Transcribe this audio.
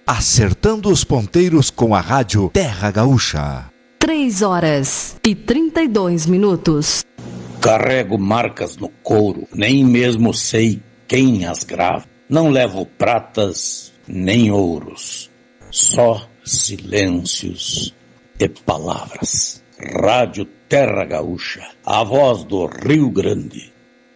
acertando os ponteiros com a rádio Terra Gaúcha. 3h32. Carrego marcas no couro, nem mesmo sei quem as grava. Não levo pratas nem ouros, só silêncios e palavras. Rádio Terra Gaúcha, a voz do Rio Grande.